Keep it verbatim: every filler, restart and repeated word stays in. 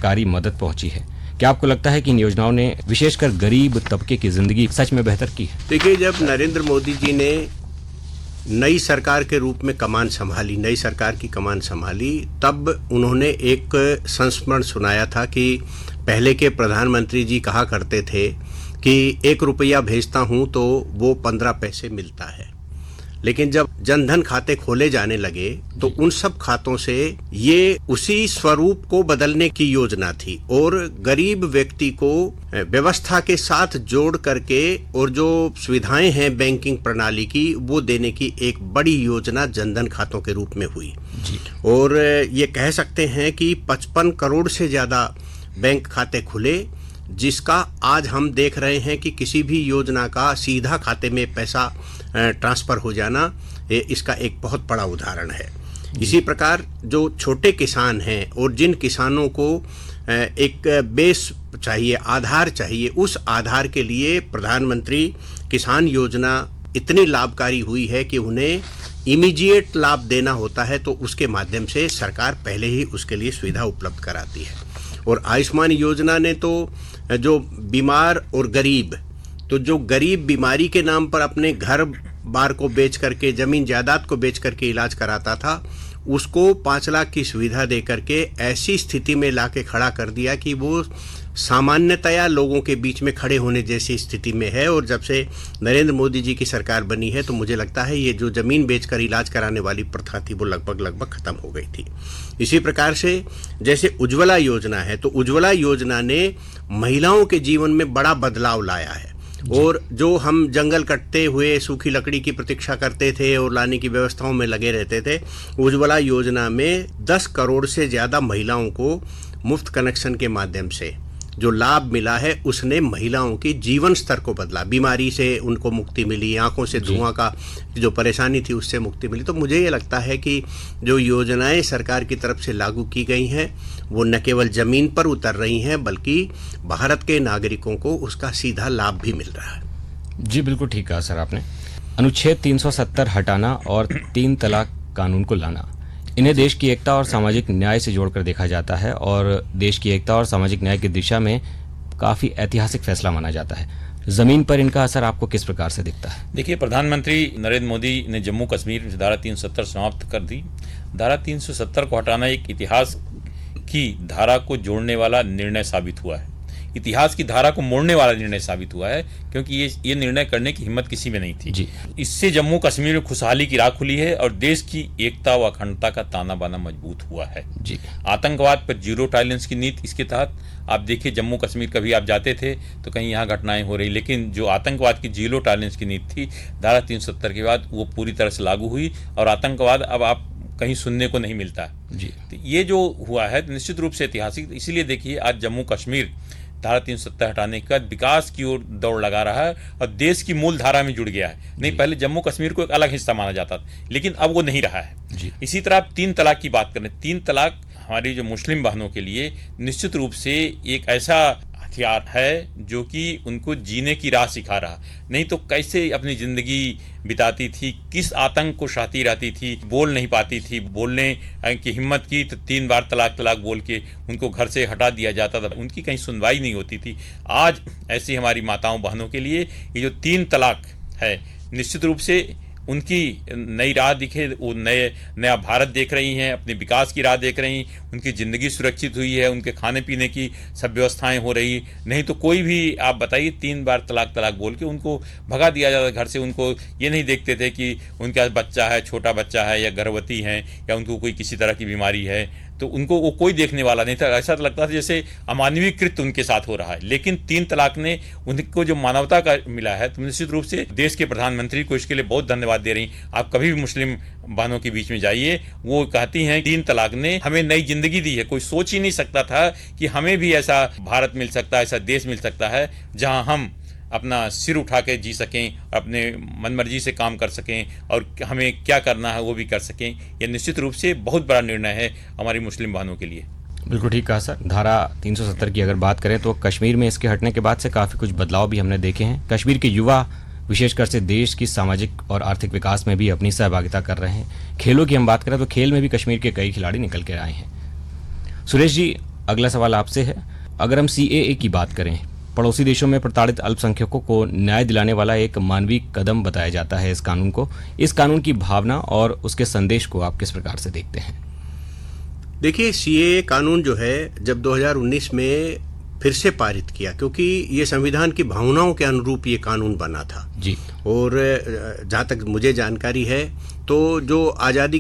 सरकारी मदद पहुंची है। क्या आपको लगता है कि इन योजनाओं ने विशेषकर गरीब तबके की जिंदगी सच में बेहतर की है? देखिए, जब नरेंद्र मोदी जी ने नई सरकार के रूप में कमान संभाली, नई सरकार की कमान संभाली, तब उन्होंने एक संस्मरण सुनाया था कि पहले के प्रधानमंत्री जी कहा करते थे कि एक रुपया भेजता हूं तो वो पंद्रह पैसे मिलता है। लेकिन जब जनधन खाते खोले जाने लगे तो उन सब खातों से ये उसी स्वरूप को बदलने की योजना थी और गरीब व्यक्ति को व्यवस्था के साथ जोड़ करके और जो सुविधाएं हैं बैंकिंग प्रणाली की वो देने की एक बड़ी योजना जनधन खातों के रूप में हुई जी। और ये कह सकते हैं कि पचपन करोड़ से ज्यादा बैंक खाते खुले, जिसका आज हम देख रहे हैं कि किसी भी योजना का सीधा खाते में पैसा ट्रांसफर हो जाना, ये इसका एक बहुत बड़ा उदाहरण है। इसी प्रकार जो छोटे किसान हैं और जिन किसानों को एक बेस चाहिए, आधार चाहिए, उस आधार के लिए प्रधानमंत्री किसान योजना इतनी लाभकारी हुई है कि उन्हें इमीडिएट लाभ देना होता है तो उसके माध्यम से सरकार पहले ही उसके लिए सुविधा उपलब्ध कराती है। और आयुष्मान योजना ने तो जो बीमार और गरीब, तो जो गरीब बीमारी के नाम पर अपने घर बार को बेच करके, जमीन जायदाद को बेच करके इलाज कराता था, उसको पाँच लाख की सुविधा दे करके ऐसी स्थिति में लाके खड़ा कर दिया कि वो सामान्यतया लोगों के बीच में खड़े होने जैसी स्थिति में है। और जब से नरेंद्र मोदी जी की सरकार बनी है तो मुझे लगता है ये जो जमीन बेचकर इलाज कराने वाली प्रथा थी वो लगभग लगभग खत्म हो गई थी। इसी प्रकार से जैसे उज्ज्वला योजना है, तो उज्ज्वला योजना ने महिलाओं के जीवन में बड़ा बदलाव लाया है। और जो हम जंगल कटते हुए सूखी लकड़ी की प्रतीक्षा करते थे और लाने की व्यवस्थाओं में लगे रहते थे, उज्ज्वला योजना में दस करोड़ से ज्यादा महिलाओं को मुफ्त कनेक्शन के माध्यम से जो लाभ मिला है उसने महिलाओं की जीवन स्तर को बदला। बीमारी से उनको मुक्ति मिली, आंखों से धुआं का जो परेशानी थी उससे मुक्ति मिली। तो मुझे ये लगता है कि जो योजनाएं सरकार की तरफ से लागू की गई हैं वो न केवल जमीन पर उतर रही हैं बल्कि भारत के नागरिकों को उसका सीधा लाभ भी मिल रहा है। जी बिल्कुल ठीक कहा सर आपने। अनुच्छेद तीन सौ सत्तर हटाना और तीन तलाक कानून को लाना, इन्हें देश की एकता और सामाजिक न्याय से जोड़कर देखा जाता है और देश की एकता और सामाजिक न्याय की दिशा में काफी ऐतिहासिक फैसला माना जाता है। जमीन पर इनका असर आपको किस प्रकार से दिखता है? देखिए, प्रधानमंत्री नरेंद्र मोदी ने जम्मू कश्मीर में धारा तीन सौ सत्तर समाप्त कर दी। धारा तीन सौ सत्तर को हटाना एक इतिहास की धारा को जोड़ने वाला निर्णय साबित हुआ है, इतिहास की धारा को मोड़ने वाला निर्णय साबित हुआ है, क्योंकि ये ये निर्णय करने की हिम्मत किसी में नहीं थी जी। इससे जम्मू कश्मीर में खुशहाली की राह खुली है और देश की एकता व अखंडता का ताना बाना मजबूत हुआ है जी। आतंकवाद पर जीरो टॉलरेंस की नीति, इसके तहत आप देखिए जम्मू कश्मीर कभी आप जाते थे तो कहीं यहाँ घटनाएं हो रही, लेकिन जो आतंकवाद की जीरो टॉलरेंस की नीति थी धारा तीन सौ सत्तर के बाद वो पूरी तरह से लागू हुई और आतंकवाद अब आप कहीं सुनने को नहीं मिलता जी। तो ये जो हुआ है निश्चित रूप से ऐतिहासिक। इसीलिए देखिए आज जम्मू कश्मीर धारा तीन सौ सत्तर हटाने के बाद विकास की ओर दौड़ लगा रहा है और देश की मूल धारा में जुड़ गया है। नहीं, पहले जम्मू कश्मीर को एक अलग हिस्सा माना जाता था, लेकिन अब वो नहीं रहा है जी। इसी तरह आप तीन तलाक की बात करें, तीन तलाक हमारी जो मुस्लिम बहनों के लिए निश्चित रूप से एक ऐसा हथियार है जो कि उनको जीने की राह सिखा रहा। नहीं तो कैसे अपनी जिंदगी बिताती थी, किस आतंक को सहती रहती थी, बोल नहीं पाती थी, बोलने की हिम्मत की तो तीन बार तलाक तलाक बोल के उनको घर से हटा दिया जाता था, उनकी कहीं सुनवाई नहीं होती थी। आज ऐसी हमारी माताओं बहनों के लिए ये जो तीन तलाक है निश्चित रूप से उनकी नई राह दिखे, वो नए नया भारत देख रही हैं, अपने विकास की राह देख रही, उनकी ज़िंदगी सुरक्षित हुई है, उनके खाने पीने की सब व्यवस्थाएं हो रही। नहीं तो कोई भी आप बताइए तीन बार तलाक तलाक बोल के उनको भगा दिया जाता घर से। उनको ये नहीं देखते थे कि उनका बच्चा है, छोटा बच्चा है या गर्भवती है या उनको कोई किसी तरह की बीमारी है, तो उनको वो कोई देखने वाला नहीं था। ऐसा लगता था जैसे अमानवीकृत उनके साथ हो रहा है। लेकिन तीन तलाक ने उनको जो मानवता का मिला है, तो निश्चित रूप से देश के प्रधानमंत्री को इसके लिए बहुत धन्यवाद दे रही। आप कभी भी मुस्लिम बहनों के बीच में जाइए, वो कहती हैं तीन तलाक ने हमें नई जिंदगी दी है। कोई सोच ही नहीं सकता था कि हमें भी ऐसा भारत मिल सकता है, ऐसा देश मिल सकता है जहां हम अपना सिर उठा के जी सकें, अपने मनमर्जी से काम कर सकें और हमें क्या करना है वो भी कर सकें। यह निश्चित रूप से बहुत बड़ा निर्णय है हमारी मुस्लिम बहनों के लिए। बिल्कुल ठीक कहा सर। धारा तीन सौ सत्तर की अगर बात करें तो कश्मीर में इसके हटने के बाद से काफ़ी कुछ बदलाव भी हमने देखे हैं। कश्मीर के युवा विशेषकर से देश की सामाजिक और आर्थिक विकास में भी अपनी सहभागिता कर रहे हैं। खेलों की हम बात करें तो खेल में भी कश्मीर के कई खिलाड़ी निकल कर आए हैं। सुरेश जी, अगला सवाल आपसे है, अगर हम सीएए की बात करें, पड़ोसी देशों में प्रताड़ित अल्पसंख्यकों को न्याय दिलाने वाला एक मानवीय कदम बताया जाता है इस कानून को। इस कानून की भावना और उसके संदेश को आप किस प्रकार से देखते हैं? देखिए, सीएए कानून जो है जब दो हज़ार उन्नीस में फिर से पारित किया, क्योंकि ये संविधान की भावनाओं के अनुरूप ये कानून बना था जी। और जहाँ तक मुझे जानकारी है तो जो आज़ादी